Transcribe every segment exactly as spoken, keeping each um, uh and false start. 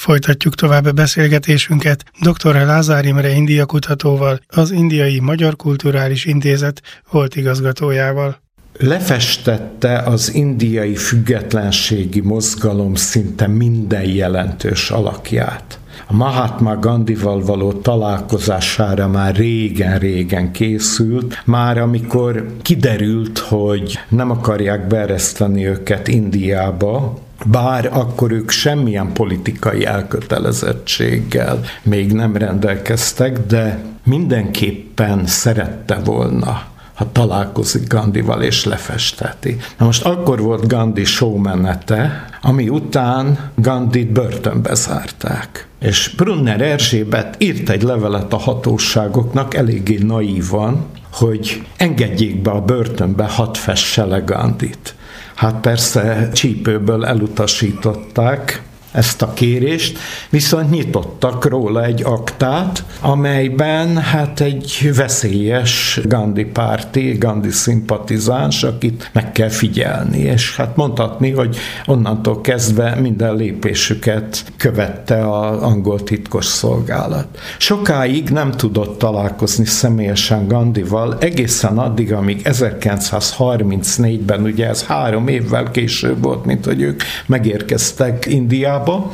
Folytatjuk tovább a beszélgetésünket dr. Lázár Imre India kutatóval, az Indiai Magyar Kulturális Intézet volt igazgatójával. Lefestette az indiai függetlenségi mozgalom szinte minden jelentős alakját. A Mahatma Gandhival való találkozására már régen-régen készült, már amikor kiderült, hogy nem akarják beereszteni őket Indiába, bár akkor ők semmilyen politikai elkötelezettséggel még nem rendelkeztek, de mindenképpen szerette volna, ha találkozik Gandhival és lefesteti. Na most akkor volt Gandhi showmenete, ami után Gandhit börtönbe zárták. És Brunner Erzsébet írt egy levelet a hatóságoknak, eléggé naívan, hogy engedjék be a börtönbe, hadd fesse le Gandhit. Hát persze csípőből elutasították ezt a kérést, viszont nyitottak róla egy aktát, amelyben hát egy veszélyes Gandhi párti, Gandhi szimpatizáns, akit meg kell figyelni, és hát mondhatni, hogy onnantól kezdve minden lépésüket követte az angol titkos szolgálat. Sokáig nem tudott találkozni személyesen Gandhival, egészen addig, amíg ezerkilencszázharmincnégyben, ugye ez három évvel később volt, mint hogy ők megérkeztek Indiába,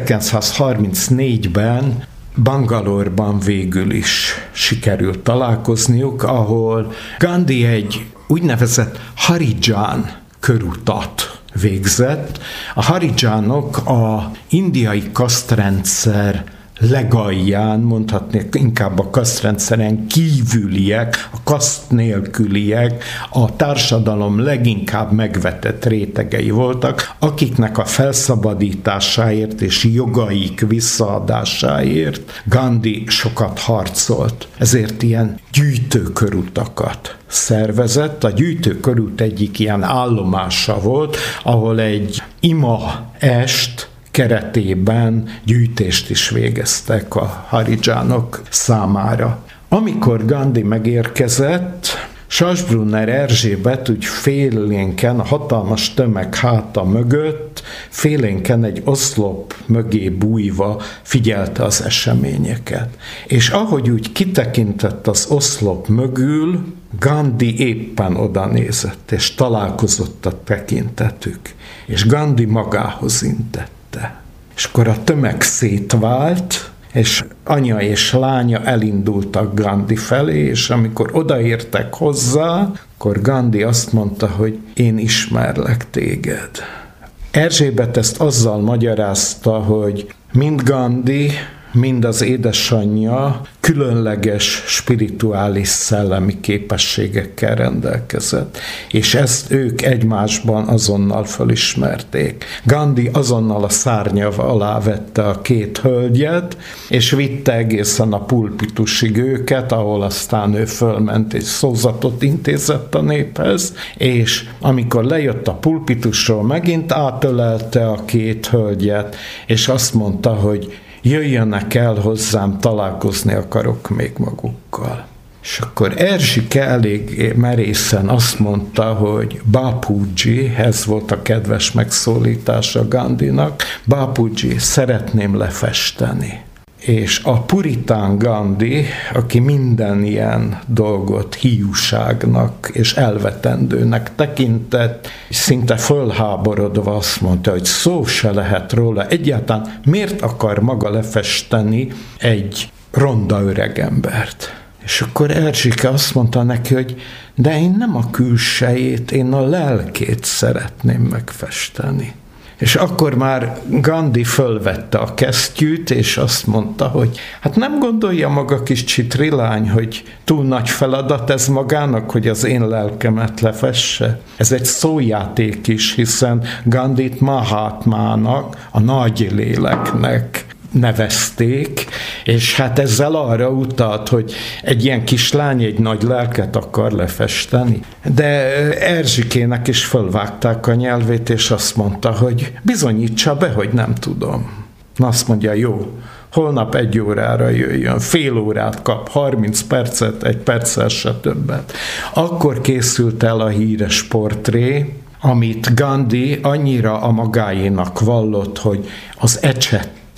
ezerkilencszázharmincnégyben Bangalore-ban végül is sikerült találkozniuk, ahol Gandhi egy úgynevezett Harijan körutat végzett. A Harijánok a indiai kasztrendszer legalján, mondhatnék inkább a kasztrendszeren kívüliek, a kaszt nélküliek, a társadalom leginkább megvetett rétegei voltak, akiknek a felszabadításáért és jogaik visszaadásáért Gandhi sokat harcolt. Ezért ilyen gyűjtőkörutakat szervezett. A gyűjtőkörút egyik ilyen állomása volt, ahol egy ima est keretében gyűjtést is végeztek a Harijánok számára. Amikor Gandhi megérkezett, Sasbrunner Erzsébet úgy félénken, a hatalmas tömeg háta mögött, félénken egy oszlop mögé bújva figyelte az eseményeket. És ahogy úgy kitekintett az oszlop mögül, Gandhi éppen oda nézett, és találkozott a tekintetük, és Gandhi magához intett. És akkor a tömeg szétvált, és anya és lánya elindultak Gandhi felé, és amikor odaértek hozzá, akkor Gandhi azt mondta, hogy én ismerlek téged. Erzsébet ezt azzal magyarázta, hogy mind Gandhi, mind az édesanyja különleges spirituális szellemi képességekkel rendelkezett, és ezt ők egymásban azonnal fölismerték. Gandhi azonnal a szárnya alá vette a két hölgyet, és vitte egészen a pulpitusig őket, ahol aztán ő fölment és szózatot intézett a néphez, és amikor lejött a pulpitusról, megint átölelte a két hölgyet, és azt mondta, hogy jöjjenek el hozzám, találkozni akarok még magukkal. És akkor Erzsike elég merészen azt mondta, hogy Bapuji, ez volt a kedves megszólítása Gandhinak, Bapuji, szeretném lefesteni. És a puritán Gandhi, aki minden ilyen dolgot hiúságnak és elvetendőnek tekintett, szinte fölháborodva azt mondta, hogy szó se lehet róla. Egyáltalán miért akar maga lefesteni egy ronda öregembert? És akkor Erzsike azt mondta neki, hogy de én nem a külsejét, én a lelkét szeretném megfesteni. És akkor már Gandhi fölvette a kesztyűt, és azt mondta, hogy hát nem gondolja maga kis csitrilány, hogy túl nagy feladat ez magának, hogy az én lelkemet lefesse. Ez egy szójáték is, hiszen Gandhit Mahatmának, a nagy léleknek nevezték, és hát ezzel arra utalt, hogy egy ilyen kislány egy nagy lelket akar lefesteni. De Erzsikének is fölvágták a nyelvét, és azt mondta, hogy bizonyítsa be, hogy nem tudom. Na azt mondja, jó, holnap egy órára jöjjön, fél órát kap, harminc percet, egy perccel se többet. Akkor készült el a híres portré, amit Gandhi annyira a magáénak vallott, hogy az ecset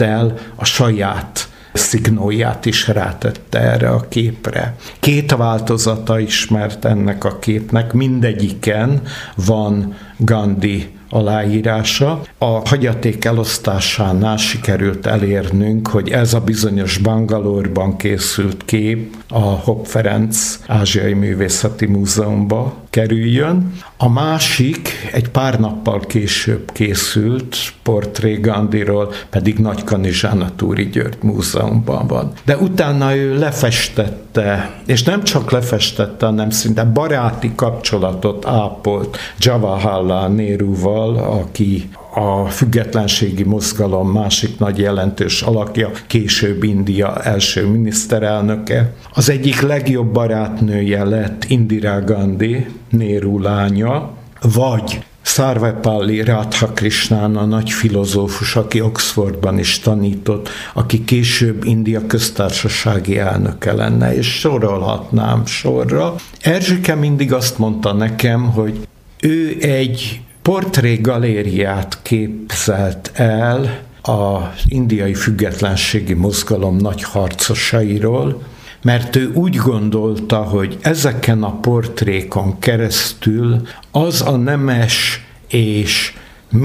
ezúttal a saját szignóját is rátette erre a képre. Két változata ismert ennek a képnek, mindegyiken van Gandhi aláírása. A hagyaték elosztásánál sikerült elérnünk, hogy ez a bizonyos Bangalore-ban készült kép a Hopp Ferenc Ázsiai Művészeti Múzeumba kerüljön. A másik egy pár nappal később készült portré Gandhiról, pedig Nagykanizsán a Túri György Múzeumban van. De utána ő lefestette, és nem csak lefestette, hanem szinte baráti kapcsolatot ápolt Jawaharlal Nehruval, aki a függetlenségi mozgalom másik nagy jelentős alakja, később India első miniszterelnöke. Az egyik legjobb barátnője lett Indira Gandhi, Nehru lánya, vagy Sarvepalli Radhakrishnan, a nagy filozófus, aki Oxfordban is tanított, aki később India köztársasági elnöke lenne, és sorolhatnám sorra. Erzsike mindig azt mondta nekem, hogy ő egy portrégalériát képzelt el az indiai függetlenségi mozgalom nagy harcosairól, mert ő úgy gondolta, hogy ezeken a portrékon keresztül az a nemes és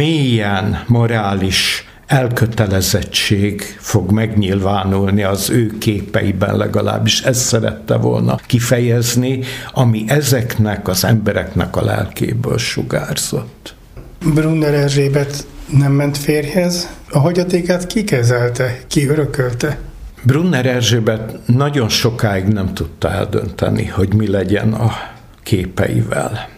mélyen morális elkötelezettség fog megnyilvánulni az ő képeiben, legalábbis ezt szerette volna kifejezni, ami ezeknek az embereknek a lelkéből sugárzott. Brunner Erzsébet nem ment férjhez, a hagyatékát ki kezelte, ki örökölte? Brunner Erzsébet nagyon sokáig nem tudta eldönteni, hogy mi legyen a képeivel.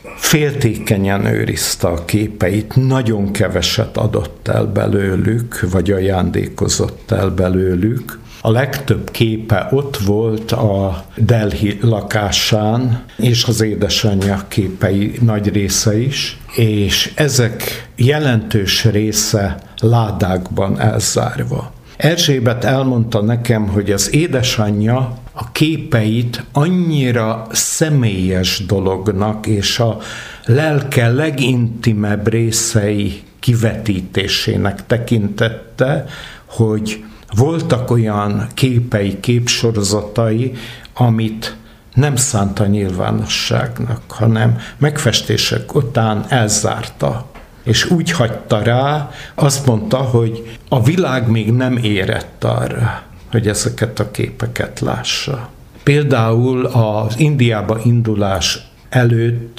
Féltékenyen őrizte a képeit, nagyon keveset adott el belőlük, vagy ajándékozott el belőlük. A legtöbb képe ott volt a Delhi lakásán, és az édesanyja képei nagy része is, és ezek jelentős része ládákban elzárva. Erzsébet elmondta nekem, hogy az édesanyja a képeit annyira személyes dolognak és a lelke legintimebb részei kivetítésének tekintette, hogy voltak olyan képei, képsorozatai, amit nem szánta nyilvánosságnak, hanem megfestések után elzárta. És úgy hagyta rá, azt mondta, hogy a világ még nem érett arra, hogy ezeket a képeket lássa. Például az Indiába indulás előtt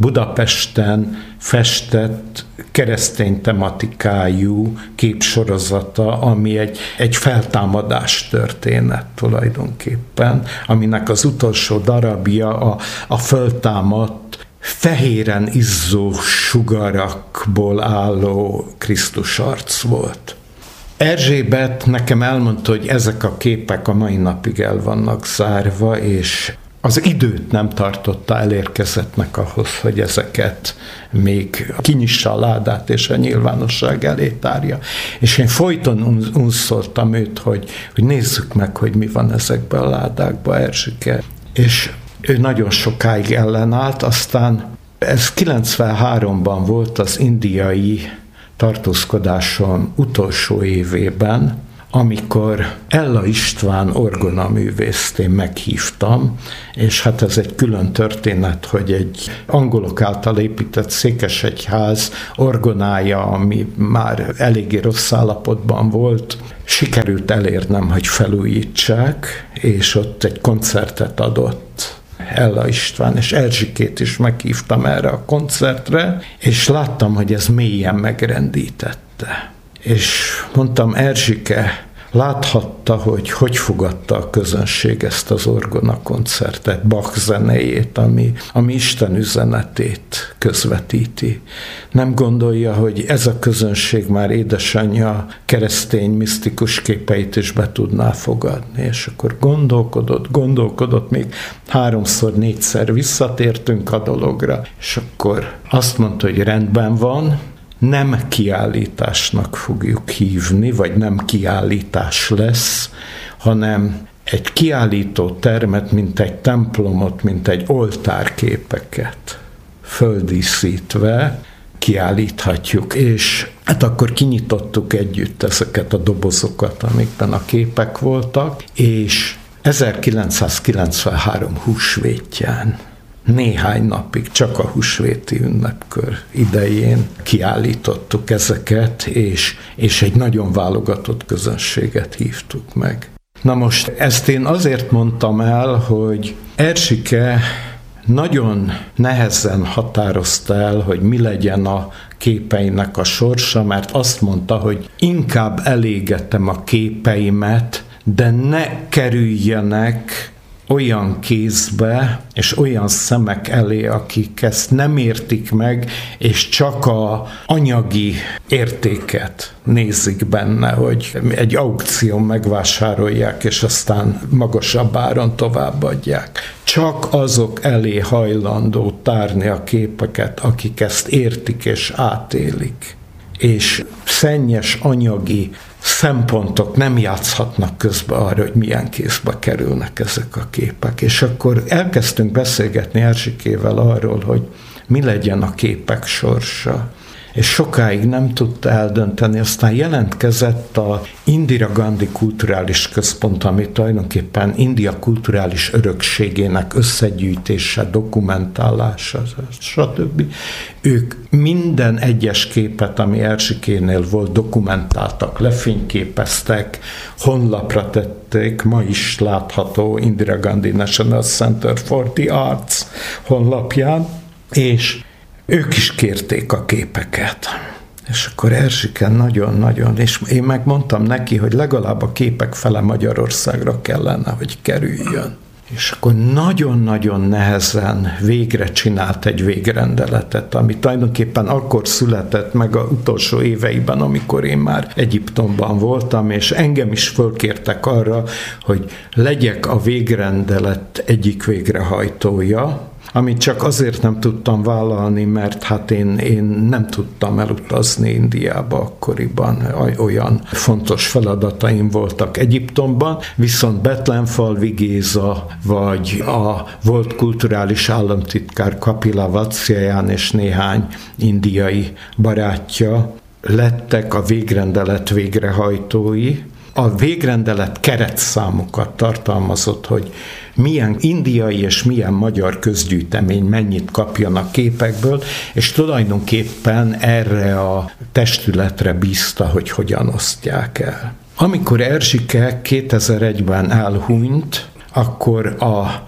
Budapesten festett keresztény tematikájú képsorozata, ami egy, egy feltámadás történet tulajdonképpen, aminek az utolsó darabja a, a föltámadt, fehéren izzó sugarakból álló Krisztus arc volt. Erzsébet nekem elmondta, hogy ezek a képek a mai napig el vannak zárva, és az időt nem tartotta elérkezettnek ahhoz, hogy ezeket még kinyissa a ládát és a nyilvánosság elé tárja. És én folyton unszoltam őt, hogy, hogy nézzük meg, hogy mi van ezekben a ládákban, Erzsike. És ő nagyon sokáig ellenállt, aztán ez kilencvenháromban volt, az indiai tartózkodásom utolsó évében, amikor Ella István orgonaművészt én meghívtam, és hát ez egy külön történet, hogy egy angolok által épített székesegyház orgonája, ami már eléggé rossz állapotban volt, sikerült elérnem, hogy felújítsák, és ott egy koncertet adott Ella István, és Erzsikét is meghívtam erre a koncertre, és láttam, hogy ez mélyen megrendítette. És mondtam, Erzsike, láthatta, hogy hogy fogadta a közönség ezt az orgona koncertet, Bach zenéjét, ami, ami Isten üzenetét közvetíti. Nem gondolja, hogy ez a közönség már édesanyja keresztény misztikus képeit is be tudná fogadni. És akkor gondolkodott, gondolkodott, még háromszor, négyszer visszatértünk a dologra, és akkor azt mondta, hogy rendben van, nem kiállításnak fogjuk hívni, vagy nem kiállítás lesz, hanem egy kiállító termet, mint egy templomot, mint egy oltárképeket földíszítve kiállíthatjuk. És hát akkor kinyitottuk együtt ezeket a dobozokat, amikben a képek voltak, és ezerkilencszázkilencvenhárom húsvétján néhány napig, csak a húsvéti ünnepkör idején kiállítottuk ezeket, és, és egy nagyon válogatott közönséget hívtuk meg. Na most ezt én azért mondtam el, hogy Erzsike nagyon nehezen határozta el, hogy mi legyen a képeinek a sorsa, mert azt mondta, hogy inkább elégetem a képeimet, de ne kerüljenek olyan kézbe és olyan szemek elé, akik ezt nem értik meg, és csak a anyagi értéket nézik benne, hogy egy aukción megvásárolják, és aztán magasabb áron továbbadják. Csak azok elé hajlandó tárni a képeket, akik ezt értik és átélik. És szennyes anyagi szempontok nem játszhatnak közbe arra, hogy milyen kézbe kerülnek ezek a képek. És akkor elkezdtünk beszélgetni Erzsikével arról, hogy mi legyen a képek sorsa. És sokáig nem tudta eldönteni, aztán jelentkezett a Indira Gandhi Kulturális Központ, ami tulajdonképpen India kulturális örökségének összegyűjtése, dokumentálása, stb. Ők minden egyes képet, ami Erzsikénél volt, dokumentáltak, lefényképeztek, honlapra tették, ma is látható Indira Gandhi National Center for the Arts honlapján, és ők is kérték a képeket. És akkor Erzsike nagyon-nagyon, és én megmondtam neki, hogy legalább a képek fele Magyarországra kellene, hogy kerüljön. És akkor nagyon-nagyon nehezen végre csinált egy végrendeletet, ami tulajdonképpen akkor született meg az utolsó éveiben, amikor én már Egyiptomban voltam, és engem is fölkértek arra, hogy legyek a végrendelet egyik végrehajtója, amit csak azért nem tudtam vállalni, mert hát én, én nem tudtam elutazni Indiába akkoriban, olyan fontos feladataim voltak Egyiptomban, viszont Betlenfalvi Géza, vagy a volt kulturális államtitkár Kapila Vatsyayan és néhány indiai barátja lettek a végrendelet végrehajtói. A végrendelet keretszámokat tartalmazott, hogy milyen indiai és milyen magyar közgyűjtemény mennyit kapjon a képekből, és tulajdonképpen erre a testületre bízta, hogy hogyan osztják el. Amikor Erzsike kétezer-egyben elhunyt, akkor a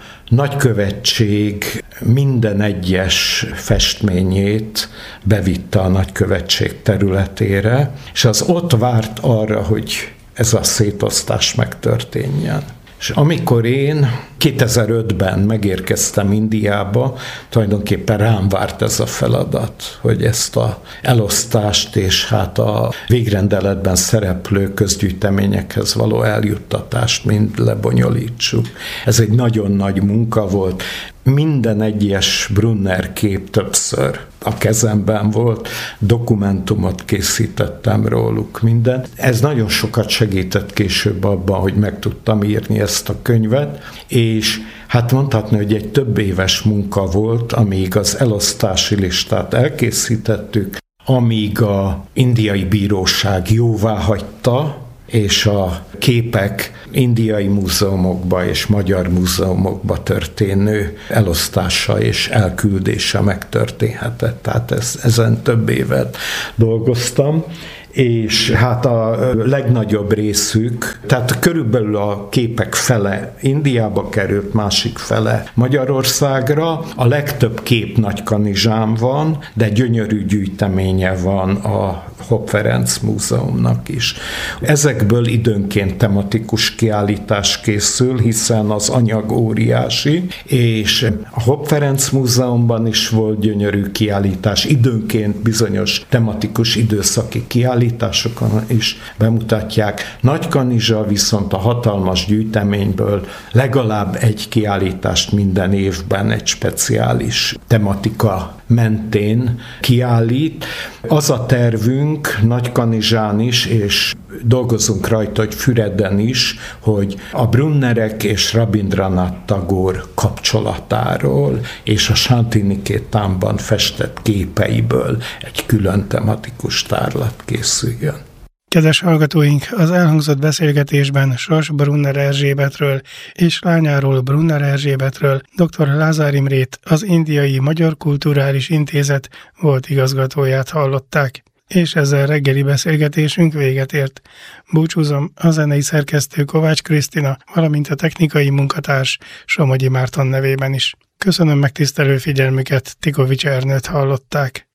nagykövetség minden egyes festményét bevitte a nagykövetség területére, és az ott várt arra, hogy ez a szétosztás megtörténjen. És amikor én kétezer-ötben megérkeztem Indiába, tulajdonképpen rám várt ez a feladat, hogy ezt a elosztást és hát a végrendeletben szereplő közgyűjteményekhez való eljuttatást mind lebonyolítsuk. Ez egy nagyon nagy munka volt. Minden egyes Brunner kép többször a kezemben volt, dokumentumot készítettem róluk, minden. Ez nagyon sokat segített később abban, hogy meg tudtam írni ezt a könyvet, és hát mondhatni, hogy egy több éves munka volt, amíg az elosztási listát elkészítettük, amíg a indiai bíróság jóvá hagyta, és a képek indiai múzeumokba és magyar múzeumokba történő elosztása és elküldése megtörténhetett. Tehát ez, ezen több évet dolgoztam, és hát a legnagyobb részük, tehát körülbelül a képek fele Indiába került, másik fele Magyarországra. A legtöbb kép Nagykanizsán van, de gyönyörű gyűjteménye van a Hopp Ferenc Múzeumnak is. Ezekből időnként tematikus kiállítás készül, hiszen az anyag óriási, és a Hopp Ferenc Múzeumban is volt gyönyörű kiállítás, időnként bizonyos tematikus időszaki kiállításokon is bemutatják. Nagykanizsa viszont a hatalmas gyűjteményből legalább egy kiállítást minden évben egy speciális tematika mentén kiállít. Az a tervünk Nagykanizsán is, és dolgozunk rajta, hogy Füreden is, hogy a Brunnerek és Rabindranath Tagore kapcsolatáról és a Santinikétánban festett képeiből egy külön tematikus tárlat készüljön. Kedves hallgatóink, az elhangzott beszélgetésben Sas Brunner Erzsébetről és lányáról Brunner Erzsébetről dr. Lázár Imrét, az Indiai Magyar Kulturális Intézet volt igazgatóját hallották. És ezzel reggeli beszélgetésünk véget ért. Búcsúzom a zenei szerkesztő Kovács Krisztina, valamint a technikai munkatárs Somogyi Márton nevében is. Köszönöm megtisztelő figyelmüket, Tikovics Ernőt hallották.